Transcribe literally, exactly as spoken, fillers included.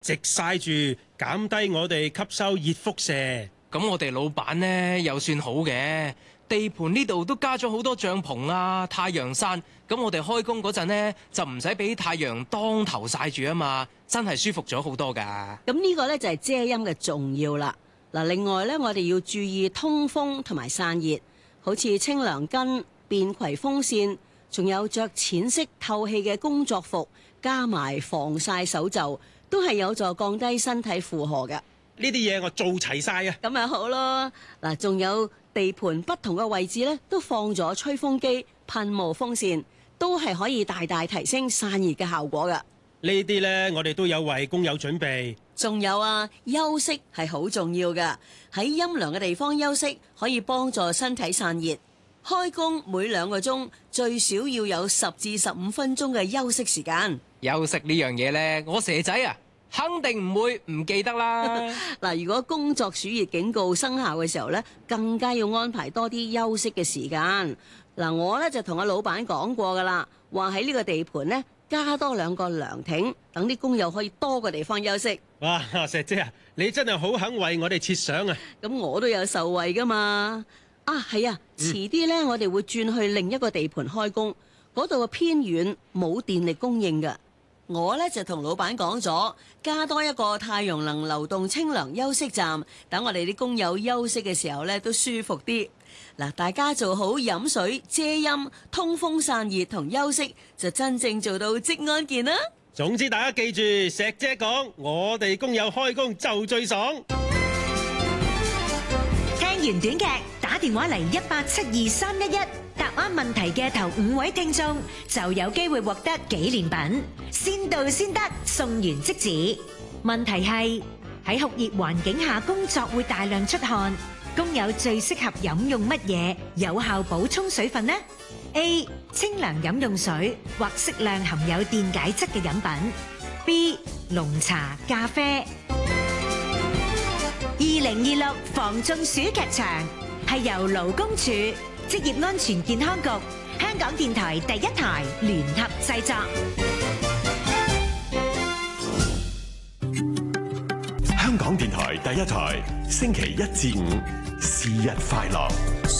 直曬住，減低我哋吸收熱輻射。 咁我哋老闆呢又算好嘅，地盤呢度都加咗好多帳篷啊、太陽傘，咁我哋開工嗰陣呢就唔使俾太陽當頭曬住啊嘛，真係舒服咗好多㗎。 咁呢個呢，就係遮陰嘅重要啦。嗱，另外呢，我哋要注意通風同埋散熱，好似清涼巾、便攜風扇，仲有着淺色透氣嘅工作服，加埋防曬手袖，都係有助降低身體負荷嘅。 呢啲嘢我做齊晒啊！ 咁咪好咯。嗱，仲有地盤不同嘅位置咧，都放咗吹風機、噴霧風扇，都係可以大大提升散熱嘅效果噶。 呢啲呢，我哋都有為工友準備。 仲有啊，休息係好重要噶。喺陰涼嘅地方休息，可以幫助身體散熱。開工每兩個鐘最少要有十至十五分鐘嘅休息時間。 休息呢樣嘢呢，我蛇仔啊，肯定唔會唔記得啦。 嗱，如果工作暑熱警告生效嘅時候呢，更加要安排多啲休息嘅時間。嗱，我呢就同阿老闆講過噶啦，話喺呢個地盤呢，加多兩個涼亭，等啲工友可以多個地方休息。 哇，石姐啊，你真係好肯為我哋設想啊！ 咁我都有受惠噶嘛。啊，係啊，遲啲呢，我哋會轉去另一個地盤開工，嗰度偏遠，冇電力供應噶。我呢就同老闆講咗，加多一個太陽能流動清涼休息站，等我哋啲工友休息嘅時候呢都舒服啲。嗱，大家做好飲水、遮陰、通風散熱同休息，就真正做到職安健啦。 總之，大家記住，石姐講，我哋工友開工就最爽。 聽完短劇，打電話嚟一八七二三一一，答啱問題嘅頭五位聽眾就有機會獲得紀念品，先到先得，送完即止。問題係喺酷熱環境下工作會大量出汗，工友最適合飲用乜嘢有效補充水分呢？ A. 清涼飲用水或適量含有電解質嘅飲品。 B. 濃茶、咖啡。二零二六防中暑劇場係由勞工處、職業安全健康局、香港電台第一台聯合製作。 香港電台第一台，星期一至五，是日快樂。